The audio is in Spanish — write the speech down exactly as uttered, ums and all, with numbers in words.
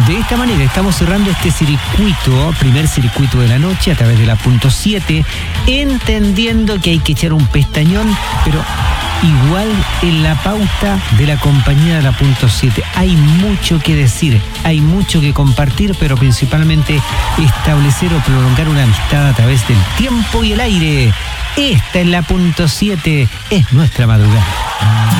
De esta manera estamos cerrando este circuito, primer circuito de la noche a través de la punto siete, entendiendo que hay que echar un pestañón, pero igual en la pauta de la compañía de la punto siete. Hay mucho que decir, hay mucho que compartir, pero principalmente establecer o prolongar una amistad a través del tiempo y el aire. Esta es la punto siete, es nuestra madrugada.